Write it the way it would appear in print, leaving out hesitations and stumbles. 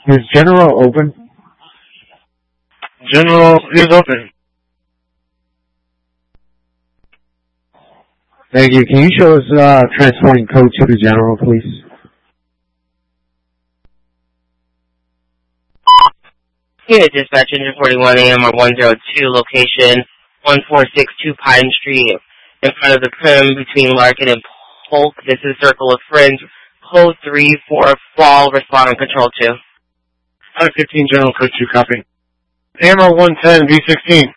Is General open? General is open. Thank you. Can you show us transporting code 2 to General, please? Here, dispatch engine 41 AM or 102, location 1462 Pine Street, in front of the Prim between Larkin and Polk. This is Circle of Friends. Code 3 for fall, respond on control 2. 515 General, code 2, copy. AMR 110, V16.